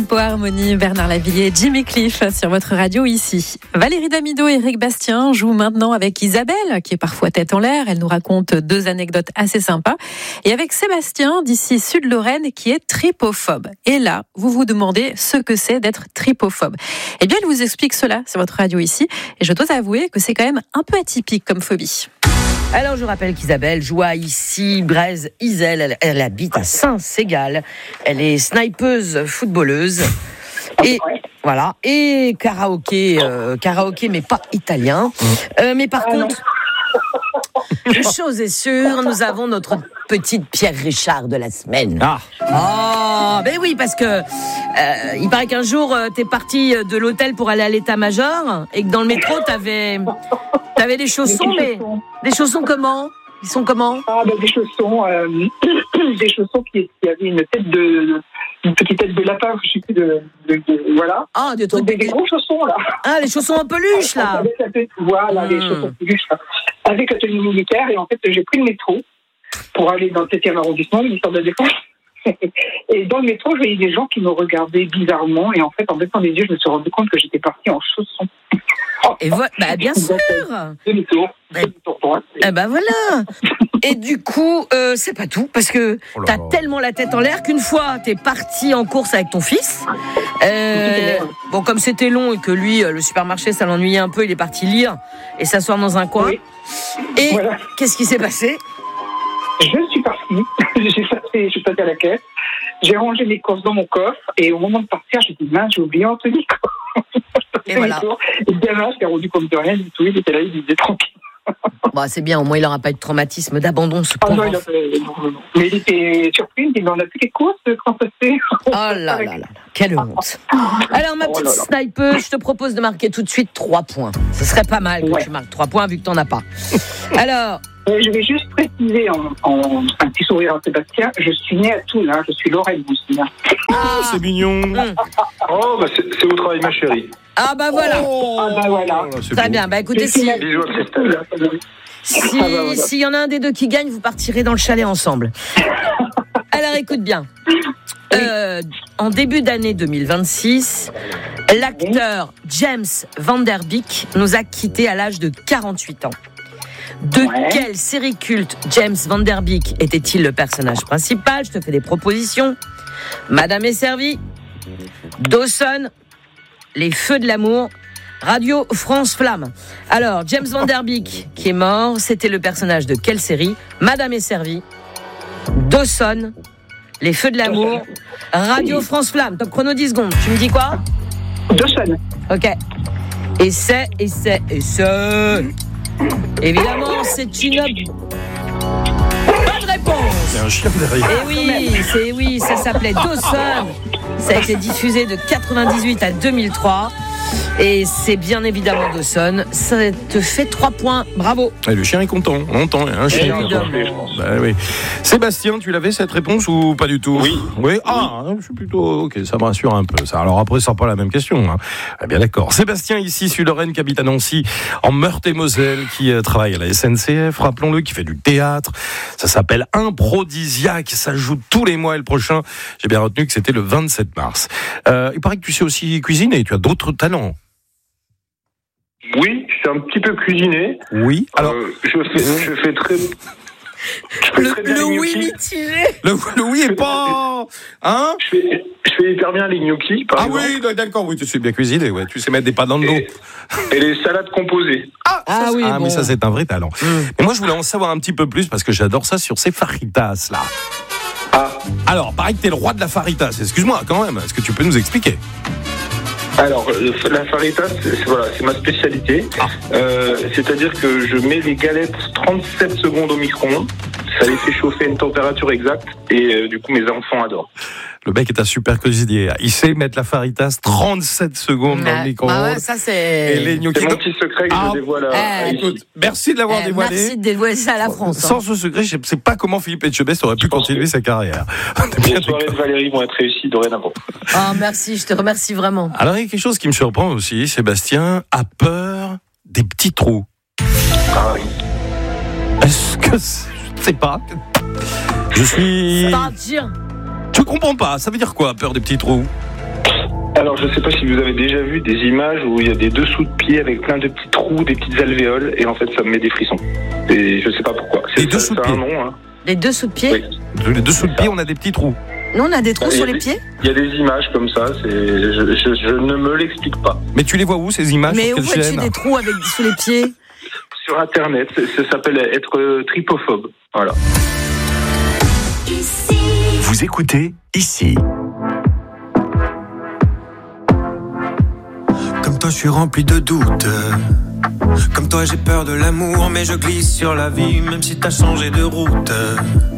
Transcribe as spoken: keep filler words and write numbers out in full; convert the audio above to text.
Tempo Harmonie, Bernard Lavilliers, Jimmy Cliff sur votre radio ici. Valérie Damido et Eric Bastien jouent maintenant avec Isabelle, qui est parfois tête en l'air. Elle nous raconte deux anecdotes assez sympas. Et avec Sébastien, d'ici Sud-Lorraine, qui est tripophobe. Et là, vous vous demandez ce que c'est d'être tripophobe. Eh bien, il vous explique cela sur votre radio ici. Et je dois avouer que c'est quand même un peu atypique comme phobie. Alors je rappelle qu'Isabelle joue à ici Braise Isel, elle, elle habite à Saint-Ségal, elle est snipeuse footballeuse et voilà et karaoké, euh, karaoké mais pas italien. Euh, mais par contre, une chose est sûre, nous avons notre petite Pierre Richard de la semaine. Ah. Oh, ben oui, parce que euh, il paraît qu'un jour euh, t'es parti de l'hôtel pour aller à l'état-major et que dans le métro t'avais t'avais des chaussons, mais des chaussons comment? Ils sont comment? Ah ben des chaussons, euh, des chaussons qui, qui avaient une tête de, une petite tête de lapin, je sais plus de, de, de voilà. Ah, des trucs, des, des gros chaussons là. Ah, les chaussons en peluche là. Avec la tête, voilà, mmh. les chaussons en peluche là. Avec la tenue militaire et en fait j'ai pris le métro pour aller dans le septième arrondissement, le ministère de la Défense. Et dans le métro, je voyais des gens qui me regardaient bizarrement et en fait, en baissant les yeux, je me suis rendu compte que j'étais partie en chaussons. Et voilà, bah bien sûr. Demi-tour, demi-tour droit. Eh ben voilà. Et du coup, euh, c'est pas tout, parce que oh t'as tellement la tête en l'air qu'une fois, t'es parti en course avec ton fils. Euh, bon, comme c'était long et que lui, le supermarché, ça l'ennuyait un peu, il est parti lire et s'asseoir dans un coin. Oui. Et voilà. Qu'est-ce qui s'est passé? Je suis partie, j'ai passé, je suis passée à la caisse, j'ai rangé mes courses dans mon coffre et au moment de partir, j'ai dit mince, j'ai oublié Anthony. Et voilà. Et le gamin, je t'ai rendu compte de rien du tout, il était là, il disait tranquille. Bon, c'est bien, au moins il n'aura pas eu de traumatisme d'abandon, ce pauvre. Ah non, il a fait, non, non, non. Mais il était surpris, il dit mais on a plus les courses quand ça se fait. Oh là là là, quelle honte. Alors ma petite oh sniper, je te propose de marquer tout de suite trois points. Ce serait pas mal que ouais. tu marques trois points vu que t'en as pas. Alors. Euh, je vais juste préciser en, en un petit sourire à Sébastien, je suis née à Toul, hein, je suis Lorraine Boussina. Ah, c'est mignon. Mmh. Oh, bah c'est, c'est au travail, ma chérie. Ah bah voilà. Oh, ah bah voilà. Très beau. Bien, bah écoutez, si bisous à Christelle. Si, ah bah voilà. S'il y en a un des deux qui gagne, vous partirez dans le chalet ensemble. Alors écoute bien. Euh, en début d'année deux mille vingt-six, l'acteur James Van Der Beek nous a quittés à l'âge de quarante-huit ans. De ouais. quelle série culte James Van Der Beek était-il le personnage principal? Je te fais des propositions. Madame est servie, Dawson, Les Feux de l'amour, Radio France Flamme. Alors, James Van Der Beek, qui est mort, c'était le personnage de quelle série? Madame est servie, Dawson, Les Feux de l'amour, Radio France Flamme. Top chrono dix secondes. Tu me dis quoi? Dawson. Ok. Et c'est, et c'est, et c'est... Évidemment, c'est une bonne réponse. C'est un chien derrière. Et oui, c'est oui, ça s'appelait Dawson. Ça a été diffusé de quatre-vingt-dix-huit à deux mille trois. Et c'est bien évidemment Dawson. Ça te fait trois points. Bravo. Et le chien est content. On entend, il y a un chien. Bah, oui. Sébastien, tu l'avais cette réponse ou pas du tout? Oui. Oui. Ah, je suis plutôt. Ok, ça me rassure un peu. Ça. Alors après, ça sera pas la même question. Hein. Ah, bien d'accord. Sébastien, ici, Sud-Lorraine, qui habite à Nancy, en Meurthe-et-Moselle, qui euh, travaille à la S N C F, rappelons-le, qui fait du théâtre. Ça s'appelle Improdisiaque. Ça joue tous les mois et le prochain, j'ai bien retenu que c'était le vingt-sept mars. Euh, il paraît que tu sais aussi cuisiner. Tu as d'autres talents. Oui, je sais un petit peu cuisiner. Oui. Alors, euh, je fais, je fais très. Je fais le très bien le les oui gnocchis. mitigé. Le, le oui est pas. Hein? Je fais, je fais hyper bien les gnocchis, par ah exemple. oui, d'accord, oui, tu sais bien cuisiner, ouais. Tu sais mettre des pâtes dans le dos. Et, et les salades composées. Ah, ah ça, oui, ah bon. mais ça c'est un vrai talent. Mmh. Mais moi je voulais en savoir un petit peu plus parce que j'adore ça sur ces faritas là. Ah. Alors, pareil que t'es le roi de la faritas. Excuse-moi quand même. Est-ce que tu peux nous expliquer? Alors, la faritas, c'est, voilà, c'est ma spécialité. Ah. Euh, c'est-à-dire que je mets les galettes trente-sept secondes au micro-ondes. Ça les fait chauffer à une température exacte. Et euh, du coup, mes enfants adorent. Le mec est un super cuisinier. Il sait mettre la faritas trente-sept secondes dans le micro-ondes. Bah ouais, ça c'est... Et les gnocchis. C'est mon petit secret que ah, je dévoile à, eh, à écoute, merci de l'avoir eh, dévoilé. Merci de dévoiler ça à la France. Sans hein. ce secret, je ne sais pas comment Philippe Etchebest aurait pu continuer sa carrière. Les soirées de Valérie vont être réussies dorénavant. Oh, merci, je te remercie vraiment. Alors, il y a quelque chose qui me surprend aussi. Sébastien a peur des petits trous. Ah oui. Est-ce que... C'est... Je ne sais pas. Je suis... C'est-à-dire... Je comprends pas. Ça veut dire quoi, peur des petits trous? Alors, je ne sais pas si vous avez déjà vu des images où il y a des dessous de pieds avec plein de petits trous, des petites alvéoles, et en fait, ça me met des frissons. Et je ne sais pas pourquoi. C'est, les dessous ça, de c'est pieds. un nom, hein. Les dessous de pieds Oui. Les dessous de pieds, on a des petits trous. Nous, on a des trous Il y a sur des- les pieds. Il y a des images comme ça, c'est, je, je, je ne me l'explique pas. Mais tu les vois où, ces images? Mais sur où quelle vois-tu chaîne? des trous avec sous les pieds? Sur Internet, ça s'appelle être euh, tripophobe. Voilà. Vous écoutez ici. Comme toi, je suis rempli de doutes. Comme toi, j'ai peur de l'amour, mais je glisse sur la vie, même si t'as changé de route.